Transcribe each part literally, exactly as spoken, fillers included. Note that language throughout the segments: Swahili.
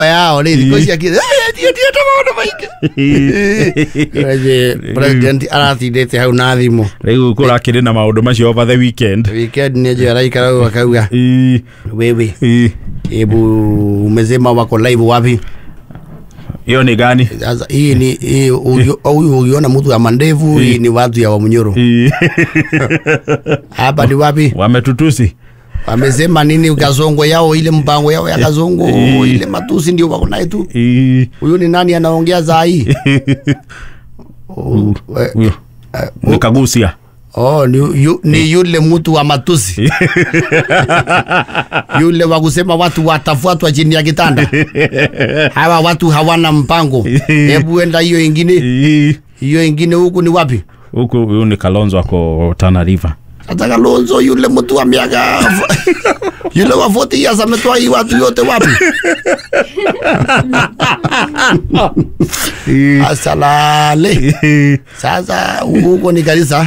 yao ni thiko cia kile ndio ndio tamaona maiki Reje president aratindete hau na thimu riu kurakire na maundu macio over the weekend weekend ni je araikara akauga wewe ebu umesema wako live wapi hiyo ni gani sasa hii ni huyu ukiona mtu ya mandevu hii ni watu ya Wamunyoro hapa ni wapi wametutusi wamesema nini ukazongo yao ile mpango yao ya kazongo ile matusi ndio wako naye tu huyu ni nani anaongea za hii ni Kagusia oh ni, yu, ni yule mtu wa matusi yule wa kusema watu watafuatwa chini ya kitanda hawa watu hawana mpango hebu enda hiyo ingine hiyo ingine huku ni wapi huku huyu ni Kalonzo ako Tana River hata Kalonzo yule mtu wa miaka yule wa arobaini years ametoa hii watu yote wapi asalale sasa huko ni kanisa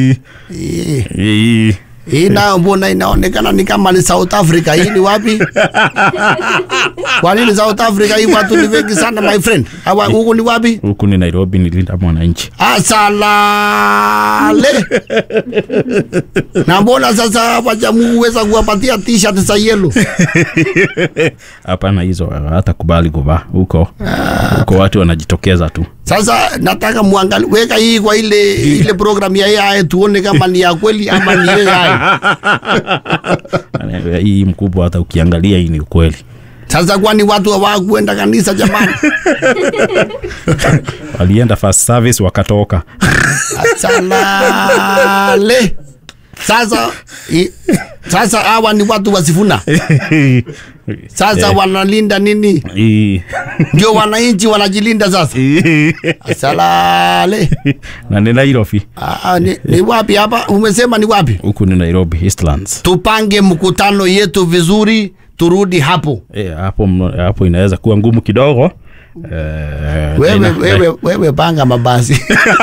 eh hii na mbona inaonekana ni kama ni South Africa hii ni wapi kwa nini South Africa hii watu ni wengi sana my friend hawa huko ni wapi huko ni Nairobi ni Linda Mwananchi asalale na mbona sasa wajamu uweza kuwapatia t-shirt za yellow hapana hizo hata kubali kuvaa huko huko watu wanajitokeza tu sasa nataka muangalie weka hii kwa ile ile program ya A I tuone kama ni ya kweli ama ni A I hii mkubwa hata ukiangalia hii ni kweli sasa kwani watu hawakwenda kanisa jamani walienda first service wakatoka salale sasa i, sasa hawa ni watu wasifuna sasa wanalinda nini ndio wananchi wanajilinda sasa salale na ni Nairobi ah ni, ni wapi hapa umesema ni wapi huku ni Nairobi Eastlands tupange mkutano yetu vizuri turudi hapo eh hapo hapo inaweza kuwa ngumu kidogo Uh, wewe wewe wewe panga mabasi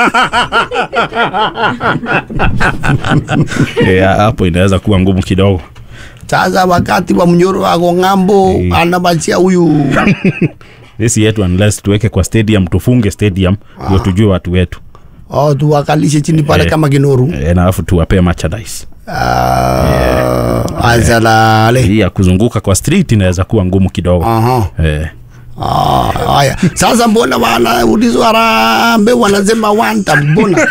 yeah, hapo inaweza kuwa ngumu kidogo sasa wakati wa Munyoro wako ngambo hey. Anabachia huyu this yetu unless tuweke kwa stadium tufunge stadium ndio tujue watu wetu oh tuwakalishe chini pale eh, kama Kinoru eh, na alafu tuwape merchandise ah yeah. Azalale hii ya kuzunguka kwa street inaweza kuwa ngumu kidogo aha eh ah haya sasa mbona wana ulizo harambe wanasema wanta mbona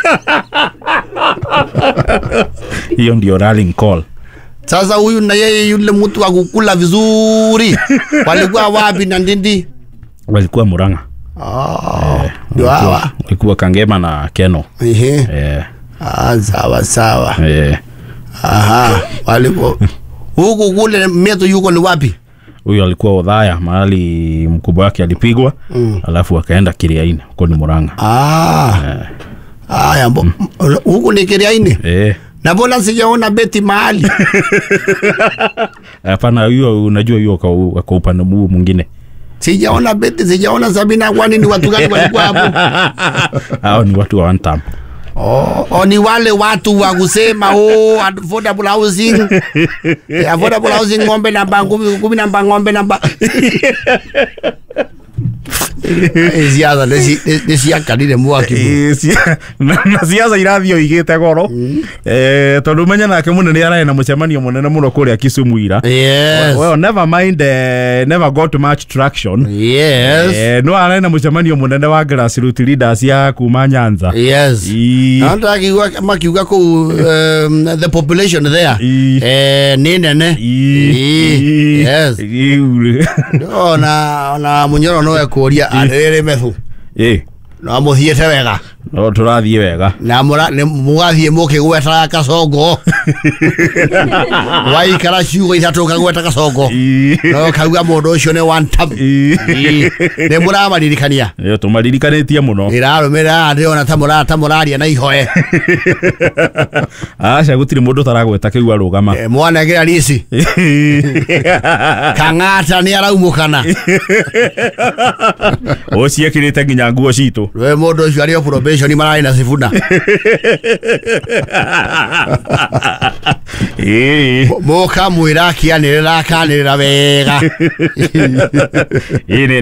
hiyo ndio rallying call sasa huyu na yeye yule mtu wa kukula vizuri walikuwa wapi na ndindi walikuwa Murang'a ah ndio hawa walikuwa Kangema na Keno ehe eh ah sawa sawa eh aha walikuwa huko kule meto yuko ni wapi huyo alikuwa Odhaya mahali mkubwa wake alipigwa mm. alafu akaenda Kiriaini huko ni Murang'a ah eh. Aya mbo huko ni Kiriaini eh na mbona sijaona beti mahali hapana hiyo unajua hiyo kwa kwa upande mwingine sijaona beti sijaona Sabina kwani ni watu gani walikuwa hapo hao ni watu wa one time oh, oh ni wale watu wa kusema oh affordable housing affordable housing ngombe namba kumi namba ngombe namba siasa nĩ ciakanire mwaki na siasa irathio igĩte goro eh tondu menya nake munene arae na mucemanio munene muno kuria Kisumu ira yes well never mind uh, never got much traction yes eh no arae na mucemanio munene wa grassroots leaders ya kuma Nyanza yes anda kiwa makiuga ku the population there eh ni nene yes no na na Munyoro no ekuria arere methu eh no muthiete wega no turathie wega na mura mugathie mukigweta kasongo wai kara ciugo ithatu kagweta kasongo no kauga mundu ucio ni one time ne muramaririkania yo tumaririkanitie muno irarumira ndiona ta mura ta muraria na ihoe acha gutiri mundu taragweta kiu arugama mwana gira risi kangata ni araumukana ocie kirite nginya nguo citu we mundu ucio ari pro population marari na Sifuna eh moka mwira kianirira kanirira wega